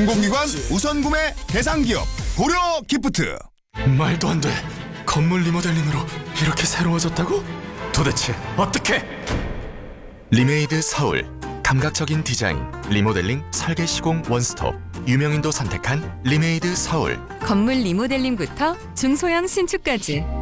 공공기관 우선구매 대상기업 고려기프트. 말도 안 돼. 건물 리모델링으로 이렇게 새로워졌다고? 도대체 어떻게? 리메이드 서울. 감각적인 디자인, 리모델링, 설계 시공 원스톱. 유명인도 선택한 리메이드 서울. 건물 리모델링부터 중소형 신축까지